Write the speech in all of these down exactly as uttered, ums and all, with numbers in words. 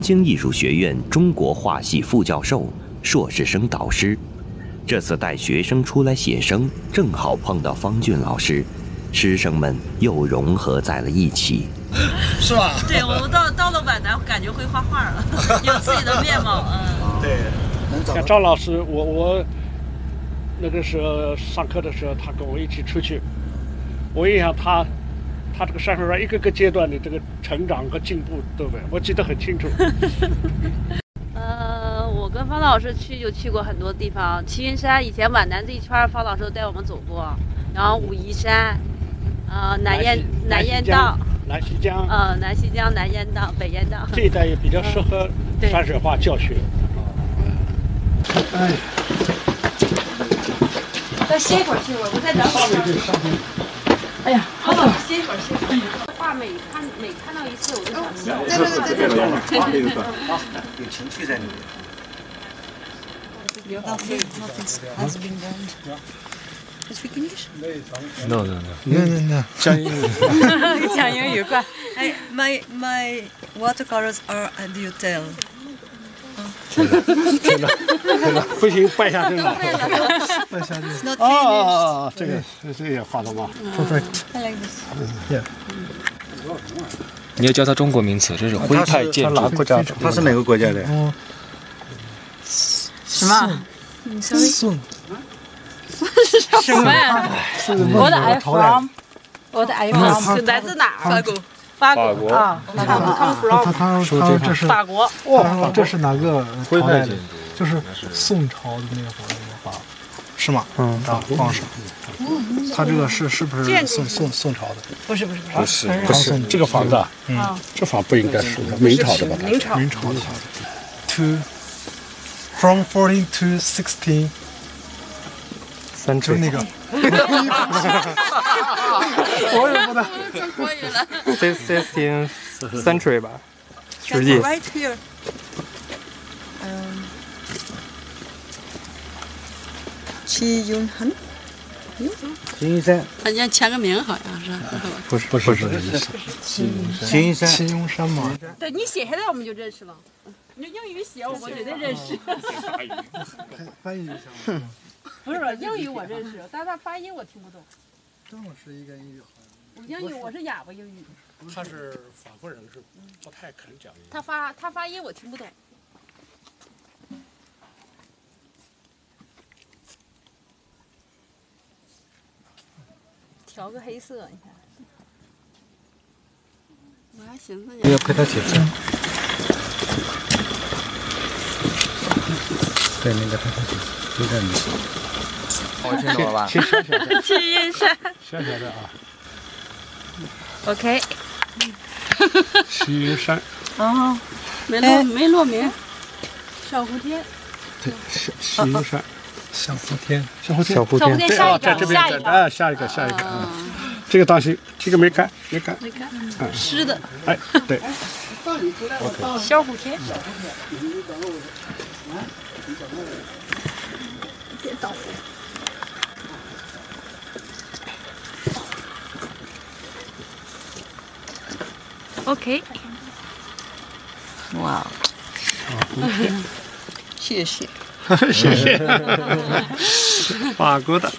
京艺术学院中国画系副教授、硕士生导师。这次带学生出来写生，正好碰到方俊老师，师生们又融合在了一起。 是吧？ 对，我到到了皖南，感觉会画画了，有自己的面貌。嗯， 对。 像张老师，我我那个时候上课的时候，他跟我一起出去，我印象他他这个山水画一个个阶段的这个成长和进步，对不对？我记得很清楚。 呃，我跟方老师去就去过很多地方，齐云山以前皖南这一圈，方老师带我们走过，然后武夷山，呃，南烟南烟道。 南溪江， 呃，南溪江、南烟道、北烟道这一带也比较适合山水画教学。 哎，再歇一会儿，歇一会儿，我再找会儿。哎呀，好好歇一会儿，歇一会儿。画每看每看到一次，我就想笑。 对对对对对对，有情绪在里面。 Nothing, nothing has been done. You speak English? No, no, no. No, no, no. 讲英语。 讲英语怪。 Hey, my my watercolors are at the hotel. 真的，真的，真的， 不行，拜下真了。 拜下真。 It's not 哦 finished. 哦哦，这个这个也画的吗 Perfect. I like this. Yeah. 你要教他中国名词，这是徽派建筑。 他是哪个国家的？ 嗯， 什么？ 宋。 什么呀？我的 I from， 我的 I from 是来自哪儿？ 法国。 法国啊，他们 come 他 from 他说这是法国。 哇，这是哪个徽派建筑？ 就是宋朝的那会儿那个画，是吗？嗯，啊，皇上。他这个是是不是宋宋宋朝的？ 不是不是不是不是这个房子啊， 嗯， 这房不应该是明朝的吧？ 明朝明朝的。To from fourteen to sixteen。 三就那个，我也不能。 国语了。 sixteenth century 吧，世纪。 Right here. Um, 齐云山。 齐云山。 人家签个名好像是。 不是不是不是， 齐云山。齐云山嘛。 对你写下来我们就认识了。你英语写我绝对认识。 翻译一下。 不是英语我认识，但是他发音我听不懂。 正是一个英语好像。英语我是哑巴英语。 他是法国人，是不太肯讲英语。 他发他发音我听不懂。调个黑色，你看。我还寻思你要陪他写字。对，那个陪他写，就在你。 我听懂了吧？ 齐云山。 小小的啊。 OK。 齐云山。 哦，没落没落名。小蝴蝶。 对，齐云山。 小蝴蝶， 小蝴蝶， 小蝴蝶。 对啊，在这边，哎，下一个，下一个，嗯，这个当心，这个没开，没开， 没开，嗯，湿的。 哎，对。 小蝴蝶。别倒。OK。 哇，谢谢， 谢谢，法国的，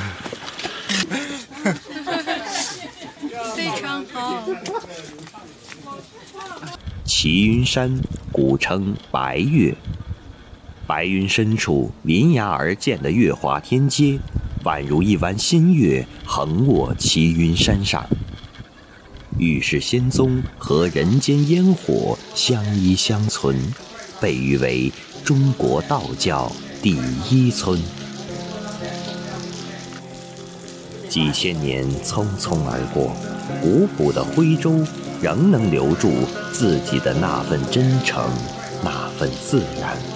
非常好。 齐云山古称白岳，白云深处临崖而建的月华天阶，宛如一弯新月横卧齐云山上。玉世仙踪和人间烟火相依相存，被誉为中国道教第一村。几千年匆匆而过，古朴的徽州仍能留住自己的那份真诚，那份自然。